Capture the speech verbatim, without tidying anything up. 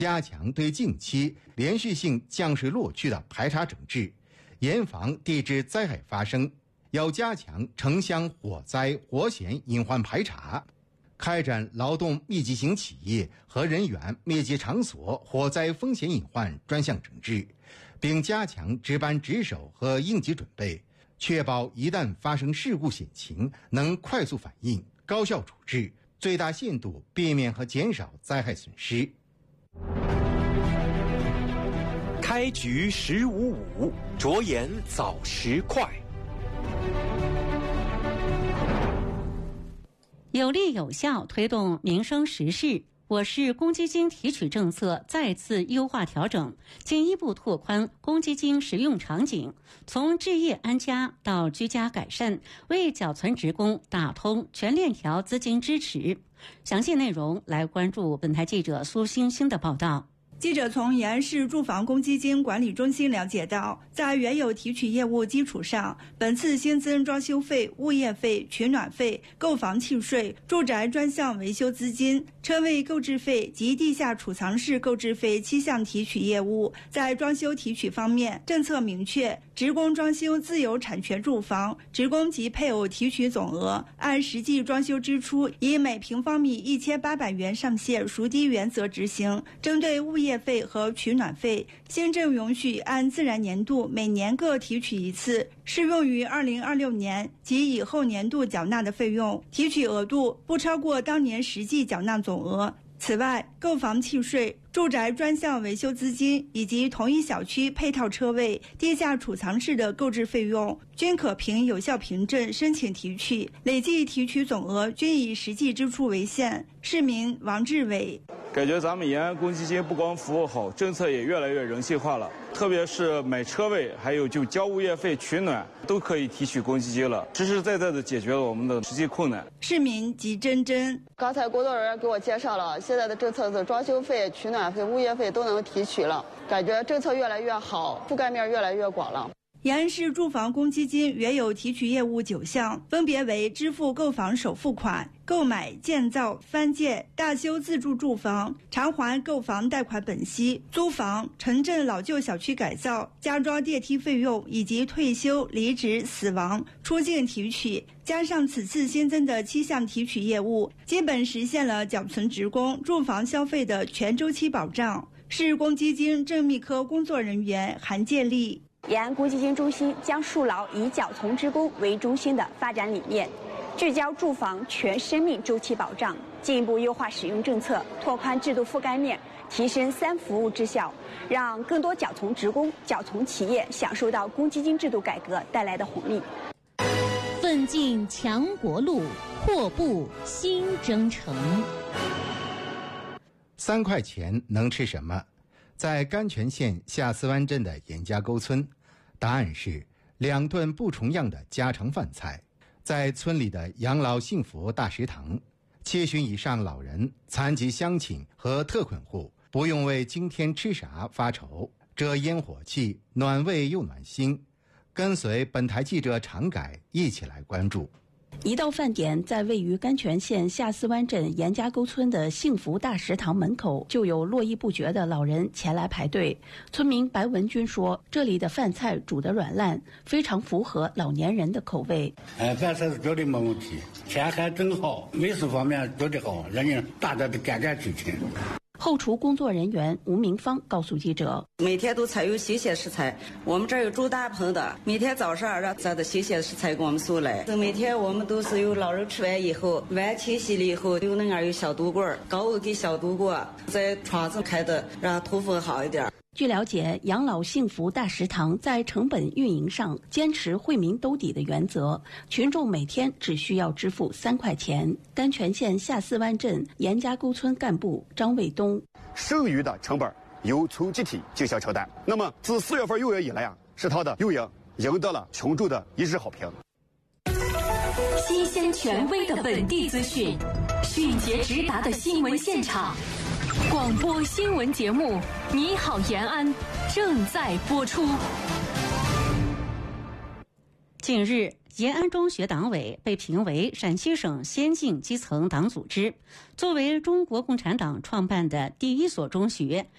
加强对近期连续性降水落区的排查整治，严防地质灾害发生。要加强城乡火灾火险隐患排查，开展劳动密集型企业和人员密集场所火灾风险隐患专项整治，并加强值班值守和应急准备，确保一旦发生事故险情能快速反应、高效处置，最大限度避免和减少灾害损失。 开局十五五，着眼早时快。 有力有效推动民生实事。我市公积金提取政策再次优化调整，进一步拓宽公积金使用场景，从置业安家到居家改善，为缴存职工打通全链条资金支持。详细内容来关注本台记者苏星星的报道。 记者从延安市住房公积金管理中心了解到，在原有提取业务基础上，本次新增装修费、物业费、取暖费、购房契税、住宅专项维修资金、车位购置费及地下储藏室购置费七项提取业务。在装修提取方面，政策明确，职工装修自有产权住房，职工及配偶提取总额按实际装修支出以每平方米一千八百元上限孰低原则执行。针对物业费和取暖费，新政允许按自然年度每年各提取一次，适用于二零二六年及以后年度缴纳的费用，提取额度不超过当年实际缴纳总额。此外，购房契税、住宅专项维修资金以及同一小区配套车位、地下储藏室的购置费用均可凭有效凭证申请提取，累计提取总额均以实际支出为限。市民王志伟： 感觉咱们延安公积金不光服务好，政策也越来越人性化了。特别是买车位，还有就交物业费、取暖，都可以提取公积金了，实实在在的解决了我们的实际困难。 市民吉珍珍： 刚才工作人员给我介绍了，现在的政策是装修费、取暖费、物业费都能提取了，感觉政策越来越好，覆盖面越来越广了。 延安市住房公积金原有提取业务九项，分别为支付购房首付款、购买、建造、翻建、大修自住住房、偿还购房贷款本息、租房、城镇老旧小区改造、加装电梯费用以及退休、离职、死亡、出境提取。加上此次新增的七项提取业务，基本实现了缴存职工住房消费的全周期保障。市公积金政秘科工作人员韩建立： 延安公积金中心将树牢以缴存职工为中心的发展理念，聚焦住房全生命周期保障，进一步优化使用政策，拓宽制度覆盖面，提升三服务质效，让更多缴存职工、缴存企业享受到公积金制度改革带来的红利。 奋进强国路，阔步新征程。 三块钱能吃什么？在甘泉县下司湾镇的严家沟村，答案是两顿不重样的家常饭菜。在村里的养老幸福大食堂，七旬以上老人、残疾乡亲和特困户不用为今天吃啥发愁，这烟火气暖胃又暖心。跟随本台记者常改一起来关注。 一到饭点，在位于甘泉县下司湾镇严家沟村的幸福大食堂门口，就有络绎不绝的老人前来排队。村民白文军说，这里的饭菜煮得软烂，非常符合老年人的口味。 呃，饭菜是绝对没问题，天还真好，美食方面绝对好，让人大家的感感去听。 后厨工作人员吴明芳告诉记者， 每天都采用新鲜食材，我们这儿有煮大棚的，每天早上让咱的新鲜食材给我们送来。每天我们都是有老人吃完以后，碗清洗了以后，有那样有消毒罐，高温给消毒过，在窗子开的，让通风好一点。 据了解，养老幸福大食堂在成本运营上坚持惠民兜底的原则，群众每天只需要支付三块钱。甘泉县下司湾镇严家沟村干部张卫东： 剩余的成本由村集体进行承担。那么自四月份六月以来啊，食堂的运营赢得了群众的一致好评。 新鲜权威的本地资讯，迅捷直达的新闻现场。广播新闻节目《你好延安》正在播出。 近日，延安中学党委被评为陕西省先进基层党组织。作为中国共产党创办的第一所中学，